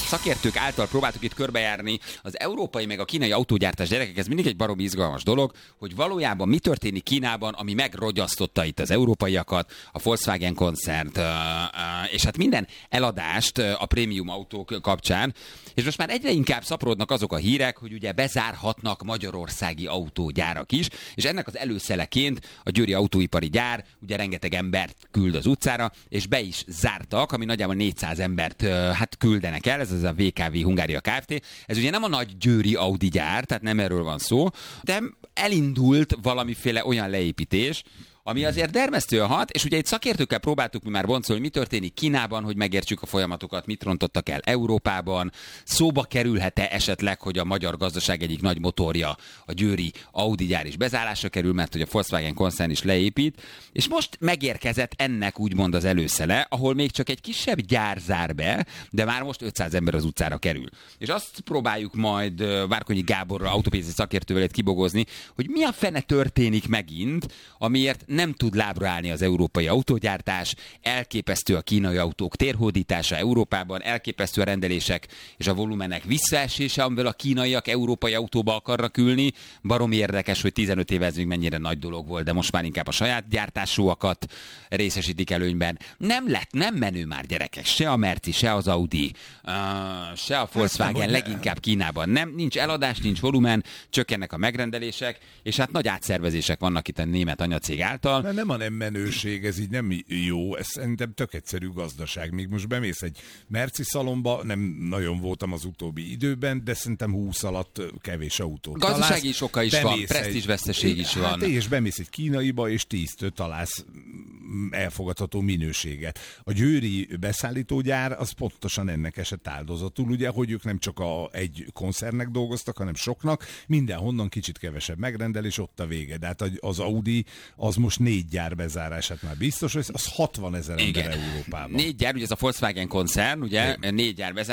szakértők által próbáltuk itt körbejárni az európai meg a kínai autógyártás, gyerekek, ez mindig egy baromi izgalmas dolog, hogy valójában mi történik Kínában, ami megrogyasztotta itt az európaiakat, a Volkswagen koncernt, és hát minden eladást a prémium autók kapcsán, és most már egyre inkább szaporodnak azok a hírek, hogy ugye bezárhatnak magyarországi autógyárak is, és ennek az előszeleként a győri autóipari gyár ugye rengeteg embert küld az utcára, és be is zártak, ami nagyjából 400 embert hát küldenek el, ez az a VKV Hungária Kft. Ez ugye nem a nagy győri Audi gyár, tehát nem erről van szó, de elindult valamiféle olyan leépítés, ami azért dermesztően hat, és ugye itt szakértőkkel próbáltuk mi már boncolni, mi történik Kínában, hogy megértsük a folyamatokat, mit rontottak el Európában, szóba kerülhet-e esetleg, hogy a magyar gazdaság egyik nagy motorja, a győri Audi gyár is bezárásra kerül, mert hogy a Volkswagen koncern is leépít, és most megérkezett ennek úgymond az előszele, ahol még csak egy kisebb gyár zár be, de már most 500 ember az utcára kerül. És azt próbáljuk majd Várkonyi Gáborral, autópénzügyi szakértővel kibogozni, hogy mi a fene történik megint, amiért nem tud lábra állni az európai autógyártás, elképesztő a kínai autók térhódítása Európában, elképesztő a rendelések és a volumenek visszaesése, amivel a kínaiak európai autóba akarnak ülni. Baromi érdekes, hogy 15 éve ez még mennyire nagy dolog volt, de most már inkább a saját gyártásúakat részesítik előnyben. Nem menő már, gyerekek, se a Merci, se az Audi, se a Volkswagen, leginkább Kínában. Nincs eladás, nincs volumen, csökkennek a megrendelések, és hát nagy átszervezések vannak itt a német anyacég által. Mert nem a nem menőség, ez így nem jó, ez szerintem tök egyszerű gazdaság. Még most bemész egy Merci szalomba, nem nagyon voltam az utóbbi időben, de szerintem 20 alatt kevés autót gazdasági is oka is van, presztízsveszteség is van. Hát és bemész egy kínaiba, és 10-től találsz elfogadható minőséget. A győri beszállítógyár az pontosan ennek esett áldozatul, ugye, hogy ők nem csak egy koncernek dolgoztak, hanem soknak, mindenhonnan kicsit kevesebb megrendelés, ott a vége. De hát az Audi az most 4 gyár bezárását már biztos, az 60 000 ember Európában. 4 gyár, ugye ez a Volkswagen koncern, ugye, 4 gyár bezárását,